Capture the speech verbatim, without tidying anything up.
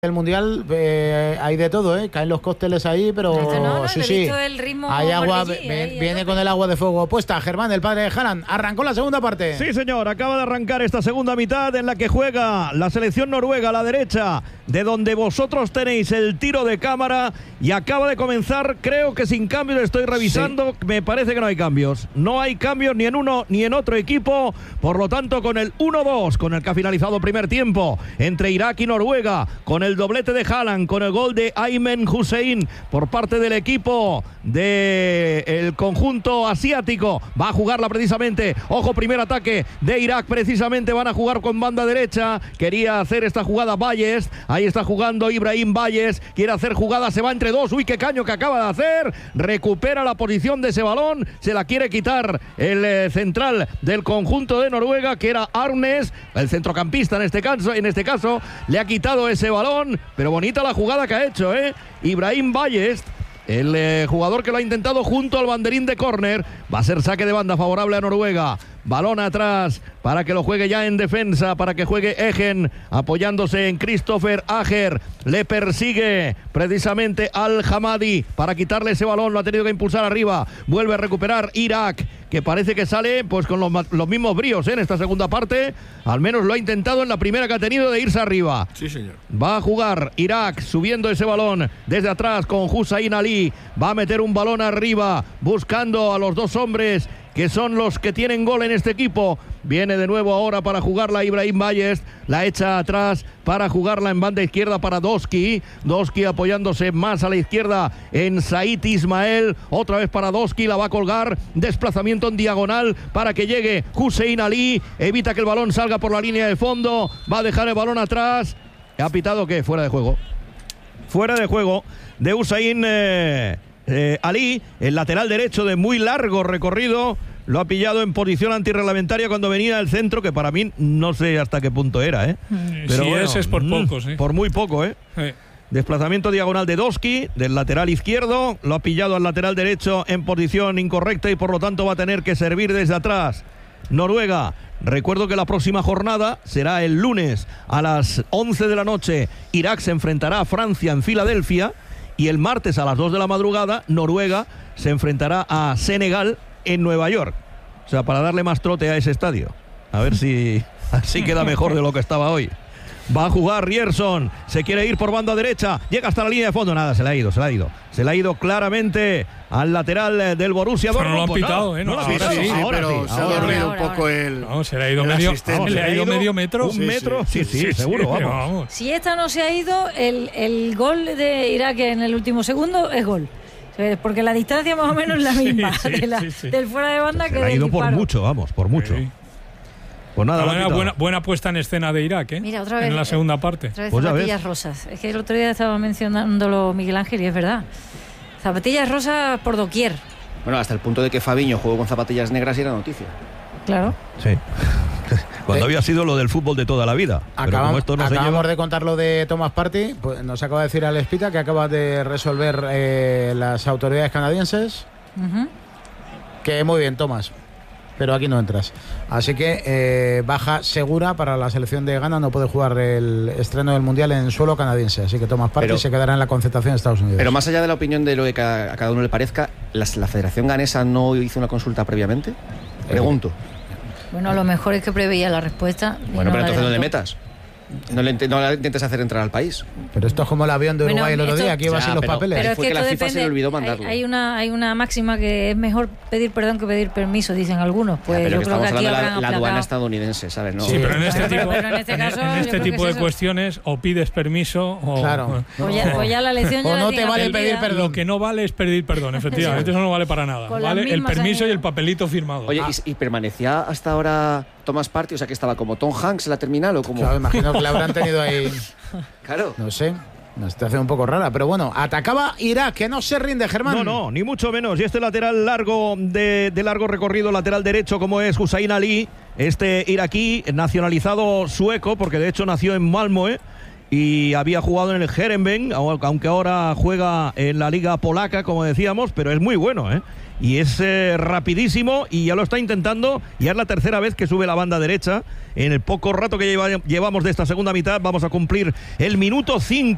El mundial eh, hay de todo, ¿eh? Caen los cócteles ahí, pero no, no, no, sí, he sí. visto el ritmo hay agua, allí, ve, ahí, viene ahí, con el agua de fuego puesta. Germán, el padre de Haaland, arrancó la segunda parte. Sí, señor, acaba de arrancar esta segunda mitad en la que juega la selección noruega a la derecha, de donde vosotros tenéis el tiro de cámara, y acaba de comenzar, creo que sin cambios, estoy revisando, sí. Me parece que no hay cambios. No hay cambios ni en uno ni en otro equipo, por lo tanto con el uno dos, con el que ha finalizado primer tiempo entre Irak y Noruega, con el doblete de Haaland, con el gol de Aymen Hussein por parte del equipo del conjunto asiático. Va a jugarla precisamente, ojo, primer ataque de Irak, precisamente van a jugar con banda derecha. Quería hacer esta jugada Valles, ahí está jugando Ibrahim Valles, quiere hacer jugada, se va entre dos, uy, qué caño que acaba de hacer, recupera la posición de ese balón, se la quiere quitar el eh, central del conjunto de Noruega, que era Arnes, el centrocampista en este caso, en este caso, le ha quitado ese balón, pero bonita la jugada que ha hecho, ¿eh? Ibrahim Valles, el eh, jugador que lo ha intentado junto al banderín de córner. Va a ser saque de banda favorable a Noruega. Balón atrás para que lo juegue ya en defensa, para que juegue Egen, apoyándose en Christopher Ager. Le persigue precisamente Al Hamadi para quitarle ese balón, lo ha tenido que impulsar arriba. Vuelve a recuperar Irak, que parece que sale pues con los, los mismos bríos, ¿eh? En esta segunda parte. Al menos lo ha intentado en la primera que ha tenido de irse arriba. Sí, señor. Va a jugar Irak subiendo ese balón desde atrás con Hussein Ali. Va a meter un balón arriba buscando a los dos hombres que son los que tienen gol en este equipo. Viene de nuevo ahora para jugarla Ibrahim Valles, la echa atrás para jugarla en banda izquierda para Doski. Doski apoyándose más a la izquierda en Said Ismael, otra vez para Doski, la va a colgar, desplazamiento en diagonal para que llegue Hussein Ali, evita que el balón salga por la línea de fondo, va a dejar el balón atrás. ¿Ha pitado qué? Fuera de juego. Fuera de juego de Hussein eh... Eh, Ali, el lateral derecho de muy largo recorrido, lo ha pillado en posición antirreglamentaria cuando venía del centro, que para mí no sé hasta qué punto era, ¿eh? Pero si bueno, es, es por poco, sí. Por muy poco, ¿eh? Sí. Desplazamiento diagonal de Doski, del lateral izquierdo, lo ha pillado al lateral derecho en posición incorrecta y por lo tanto va a tener que servir desde atrás. Noruega. Recuerdo que la próxima jornada será el lunes a las once de la noche. Irak se enfrentará a Francia en Filadelfia. Y el martes a las dos de la madrugada, Noruega se enfrentará a Senegal en Nueva York. O sea, para darle más trote a ese estadio. A ver si así queda mejor de lo que estaba hoy. Va a jugar Rierson, se quiere ir por banda derecha, llega hasta la línea de fondo, nada, se le ha ido, se le ha ido. Se le ha ido claramente al lateral del Borussia Dortmund. No lo han pitado, ¿eh? No, no ahora pitado, sí, sí, ahora pero sí, se ha ahora dormido ahora, un poco ahora. el. Vamos, se le ha ido medio, vamos, le ha ido medio metro. Un sí, metro, sí, sí, sí, sí seguro, sí, vamos. vamos. Si esta no se ha ido, el, el gol de Irak en el último segundo es gol. Porque la distancia más o menos es la misma sí, sí, de la, sí, sí. del fuera de banda se que le ha del ido disparo. por mucho, vamos, por mucho. Sí. Pues nada, buena, buena, buena puesta en escena de Irak, ¿eh? Mira, otra vez, en la segunda parte. Otra vez pues zapatillas rosas. Es que el otro día estaba mencionándolo Miguel Ángel y es verdad. Zapatillas rosas por doquier. Bueno, hasta el punto de que Fabiño jugó con zapatillas negras y era noticia. Claro. Sí. Cuando eh, había sido lo del fútbol de toda la vida. Acabamos, como esto no acabamos se lleva... de contar lo de Thomas Partey. Pues nos acaba de decir Alex Pita que acaba de resolver eh, las autoridades canadienses. Uh-huh. Que muy bien, Thomas. Pero aquí no entras. Así que eh, baja segura para la selección de Ghana. No puede jugar el estreno del Mundial en suelo canadiense. Así que Thomas Partey se quedará en la concentración de Estados Unidos. Pero más allá de la opinión de lo que a cada uno le parezca, ¿la, la Federación Ganesa no hizo una consulta previamente? Pregunto. Bueno, a lo mejor es que preveía la respuesta. Bueno, no pero entonces no le adelantó. metas. No le, no le intentes hacer entrar al país. Pero esto es como el avión de Uruguay bueno, el otro esto, día, aquí iba ya, sin los pero, papeles. Pero es fue que, que esto la FIFA depende, se le olvidó mandarlo. Hay, hay, una, hay una máxima que es mejor pedir perdón que pedir permiso, dicen algunos. Pues ya, pero yo que creo que estamos aquí hablando de habrán la, la aplacado. aduana estadounidense, ¿sabes? No. Sí, pero en este Pero tipo, en este, caso, en este yo tipo creo que de es eso. cuestiones o pides permiso o, claro. o, ya, o ya la lección ya o la no te tiene vale aprendida. pedir perdón. Lo que no vale es pedir perdón, efectivamente, eso no vale para nada. Con Vale las el mismas permiso años. y el papelito firmado. Oye, Ah. ¿y, y permanecía hasta ahora Thomas Partey? O sea, que estaba como Tom Hanks en la terminal o como. Claro, imagino que le habrán tenido ahí. Claro. No sé. Una situación un poco rara, pero bueno, atacaba Irak, que no se rinde, Germán. No, no, ni mucho menos. Y este lateral largo de, de largo recorrido, lateral derecho, como es Hussein Ali, este iraquí nacionalizado sueco, porque de hecho nació en Malmö y había jugado en el Heerenveen, aunque ahora juega en la liga polaca, como decíamos, pero es muy bueno, ¿eh? Y es eh, rapidísimo y ya lo está intentando. Ya es la tercera vez que sube la banda derecha. En el poco rato que lleva, llevamos de esta segunda mitad, vamos a cumplir el minuto cinco.